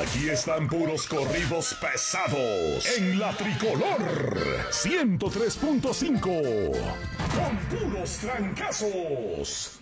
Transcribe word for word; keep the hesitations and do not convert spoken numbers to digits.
Aquí están puros corridos pesados en la Tricolor ciento tres punto cinco con puros trancazos.